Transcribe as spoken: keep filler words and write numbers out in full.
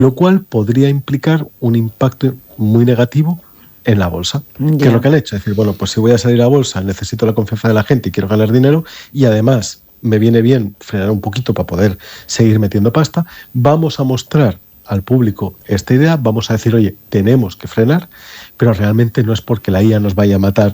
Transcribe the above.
lo cual podría implicar un impacto muy negativo en la bolsa, Ya. que es lo que han hecho. Es decir, bueno, pues si voy a salir a bolsa, necesito la confianza de la gente y quiero ganar dinero, y además me viene bien frenar un poquito para poder seguir metiendo pasta, vamos a mostrar al público esta idea, vamos a decir, oye, tenemos que frenar, pero realmente no es porque la I A nos vaya a matar